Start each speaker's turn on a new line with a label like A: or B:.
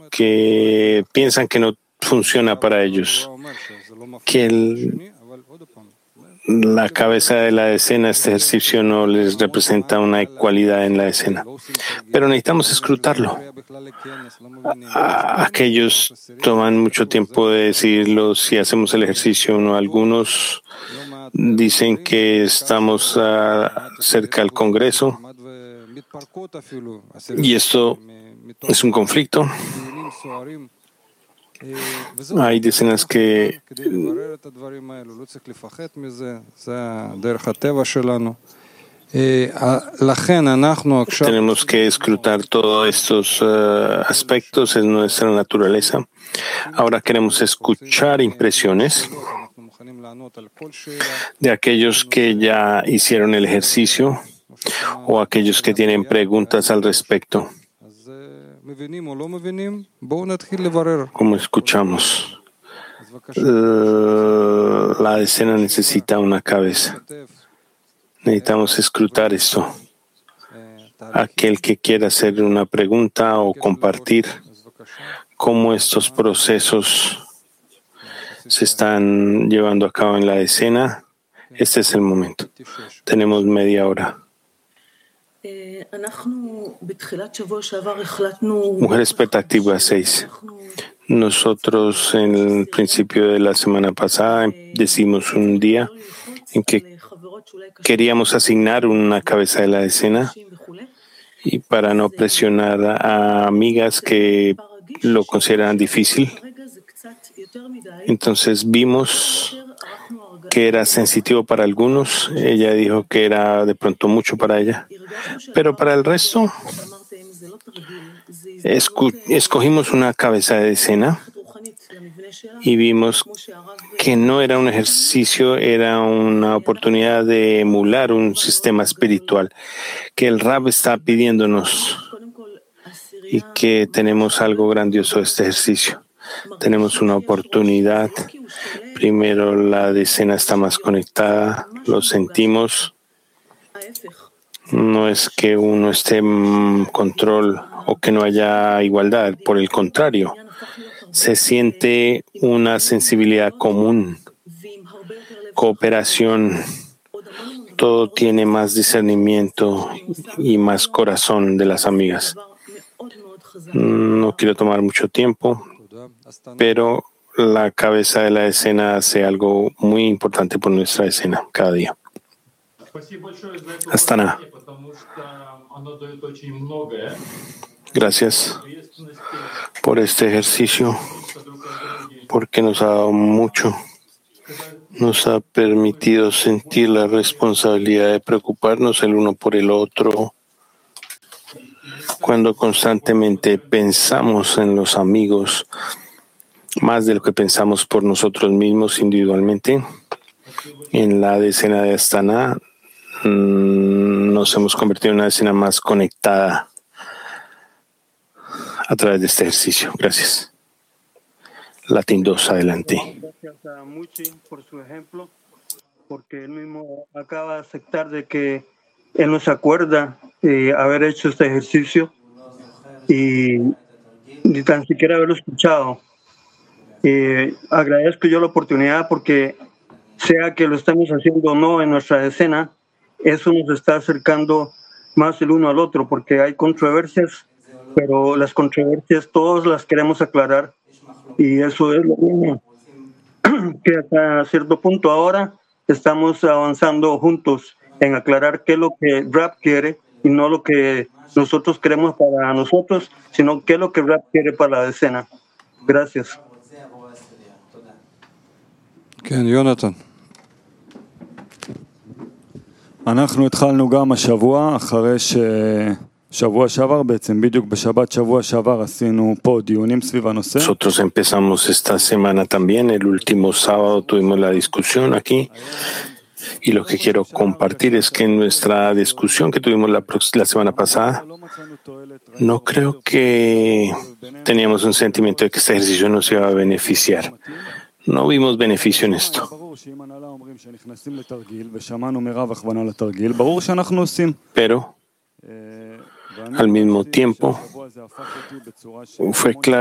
A: que piensan que no funciona para ellos, que la cabeza de la decena, este ejercicio no les representa una ecualidad en la decena. Pero necesitamos escrutarlo. Aquellos toman mucho tiempo de decidirlo si hacemos el ejercicio o no. Algunos dicen que estamos cerca del Congreso y esto es un conflicto. Hay decenas que tenemos que escrutar todos estos aspectos en nuestra naturaleza. Ahora queremos escuchar impresiones de aquellos que ya hicieron el ejercicio o aquellos que tienen preguntas al respecto. Como escuchamos, la decena necesita una cabeza. Necesitamos escrutar esto. Aquel que quiera hacer una pregunta o compartir cómo estos procesos se están llevando a cabo en la decena, este es el momento. Tenemos media hora. Mujer expectativa 6. Nosotros en el principio de la semana pasada decimos un día en que queríamos asignar una cabeza de la decena y para no presionar a amigas que lo consideran difícil. Entonces vimos que era sensitivo para algunos. Ella dijo que era de pronto mucho para ella. Pero para el resto, escogimos una cabeza de decena y vimos que no era un ejercicio, era una oportunidad de emular un sistema espiritual que el Rab está pidiéndonos y que tenemos algo grandioso de este ejercicio. Tenemos una oportunidad. Primero, la decena está más conectada, lo sentimos. No es que uno esté en control o que no haya igualdad, por el contrario, se siente una sensibilidad común, cooperación, todo tiene más discernimiento y más corazón de las amigas. No quiero tomar mucho tiempo, pero la cabeza de la escena hace algo muy importante por nuestra escena cada día. Astana. Gracias por este ejercicio, porque nos ha dado mucho. Nos ha permitido sentir la responsabilidad de preocuparnos el uno por el otro. Cuando constantemente pensamos en los amigos, más de lo que pensamos por nosotros mismos individualmente, en la decena de Astana nos hemos convertido en una decena más conectada a través de este ejercicio. Gracias. Latin 2, adelante.
B: Gracias a Muchi por su ejemplo, porque él mismo acaba de aceptar de que él no se acuerda haber hecho este ejercicio y ni tan siquiera haberlo escuchado. Agradezco yo la oportunidad porque sea que lo estamos haciendo o no en nuestra escena, eso nos está acercando más el uno al otro, porque hay controversias, pero las controversias todos las queremos aclarar y eso es lo mismo que hasta cierto punto ahora estamos avanzando juntos en aclarar qué es lo que Rab quiere y no lo que nosotros queremos para nosotros, sino qué es lo que Rab quiere para la decena. Gracias.
C: יונתן. אנחנו התחלנו גם השבוע, אחרי שבוע שעבר, בעצם בדיוק בשבת שבוע שעבר עשינו פה דיונים סביב הנושא.
A: Nosotros empezamos esta semana también, el último sábado tuvimos la discusión aquí y lo que quiero compartir es que en nuestra discusión que tuvimos la semana pasada, no creo que teníamos un sentimiento de que este ejercicio nos iba a beneficiar. No vimos beneficio en esto. Pero al mismo tiempo fue claro